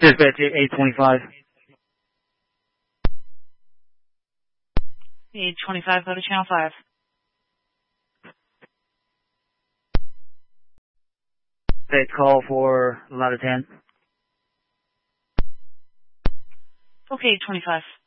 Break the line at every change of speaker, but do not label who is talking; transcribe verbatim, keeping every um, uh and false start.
Dispatch eight twenty-five.
eight twenty-five, go to channel five.
Dispatch call for Lada ten.
Okay, eight twenty-five.